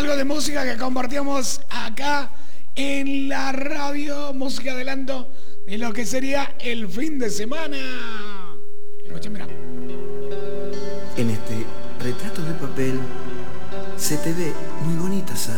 algo de música que compartíamos acá en la radio, música adelanto de lo que sería el fin de semana. Escuchen, mirá. En este retrato de papel se te ve muy bonita, Sara.